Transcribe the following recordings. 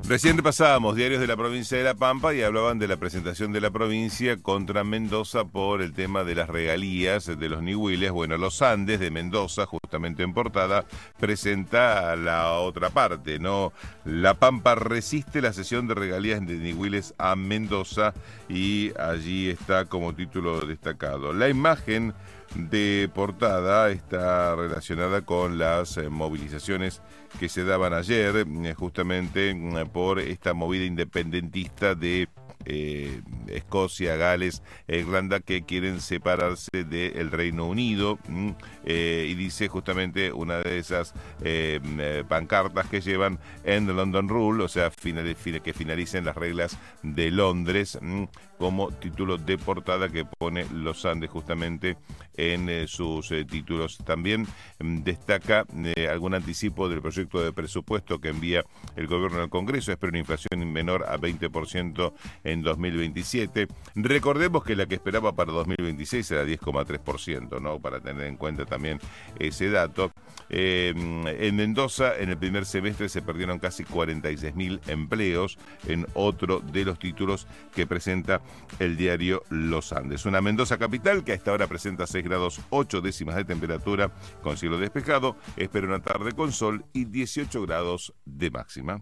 Recién repasábamos diarios de la provincia de La Pampa y hablaban de la presentación de la provincia contra Mendoza por el tema de las regalías de los Niwilles. Bueno, Los Andes de Mendoza, justamente en portada, presenta la otra parte, ¿no? La Pampa resiste la cesión de regalías de Niwilles a Mendoza y allí está como título destacado. La imagen de portada está relacionada con las movilizaciones que se daban ayer, justamente por esta movida independentista de Escocia, Gales e Irlanda, que quieren separarse del Reino Unido, y dice justamente una de esas pancartas que llevan "End the London Rule", o sea, que finalicen las reglas de Londres, como título de portada que pone Los Andes justamente en sus títulos. También destaca algún anticipo del proyecto de presupuesto que envía el gobierno al Congreso. Espera una inflación menor a 20% en 2027. Recordemos que la que esperaba para 2026 era 10,3%, ¿no? Para tener en cuenta también ese dato. En Mendoza, en el primer semestre se perdieron casi 46.000 empleos, en otro de los títulos que presenta el diario Los Andes. Una Mendoza capital que a esta hora presenta 6 grados 8 décimas de temperatura, con cielo despejado, espera una tarde con sol y 18 grados de máxima.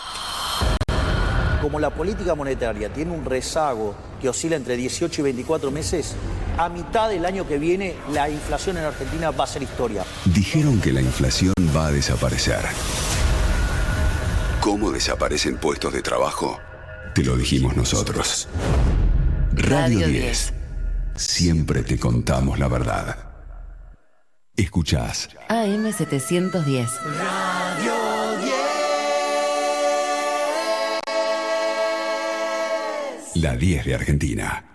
Como la política monetaria tiene un rezago que oscila entre 18 y 24 meses, a mitad del año que viene la inflación en Argentina va a ser historia. Dijeron que la inflación va a desaparecer. ¿Cómo desaparecen puestos de trabajo? Te lo dijimos nosotros. Radio 10. Siempre te contamos la verdad. Escuchás AM 710. Radio 10. La 10 de Argentina.